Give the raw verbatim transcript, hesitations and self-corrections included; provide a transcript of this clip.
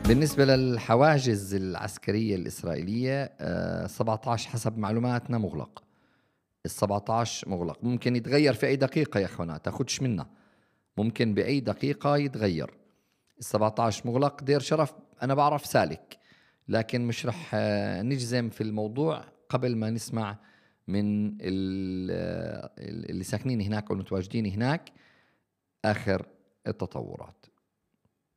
بالنسبة للحواجز العسكرية الإسرائيلية آه، سبعة عشر حسب معلوماتنا مغلق. السبعة عشر مغلق، ممكن يتغير في أي دقيقة يا أخوانا، تاخدش منا، ممكن بأي دقيقة يتغير. السبعة عشر مغلق. دير شرف أنا بعرف سالك، لكن مش رح آه، نجزم في الموضوع قبل ما نسمع من ال- آه، اللي ساكنين هناك والمتواجدين هناك آخر التطورات.